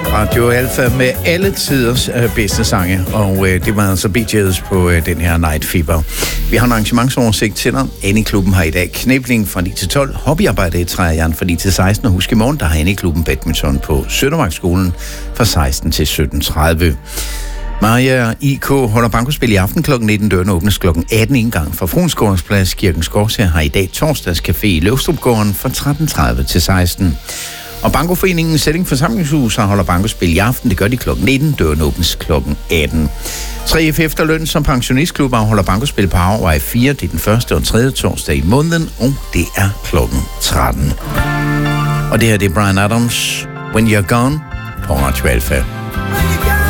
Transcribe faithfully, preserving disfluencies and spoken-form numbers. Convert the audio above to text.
Radio Alfa med alle tiders øh, bedste sange, og øh, det var altså Bee Gees på øh, den her Night Fever. Vi har en arrangementsoversigt til dig. Annie-klubben har i dag knæbling fra ni til tolv, hobbyarbejde i træjern fra ni til seksten, og husk i morgen, der har Annie-klubben badminton på Søndermarksskolen fra seksten til sytten tredive. Maria I K holder bankospil i aften klokken nitten. Døren åbnes klokken atten en gang fra Fruensgårdsplads. Kirkens Gårdsher har i dag torsdagscafé i Løvstrupgården fra tretten tredive til seksten. Og Bankoforeningen Sætting Forsamlingshus holder bankospil i aften. Det gør de klokken nitten. Døren åbnes klokken atten. tre F Efterløn som pensionistklub afholder bankospil på Havvej fire. Det er den første og tredje torsdag i måneden, og det er klokken tretten. Og det her det er Bryan Adams, When You're Gone, på Radio Alfa.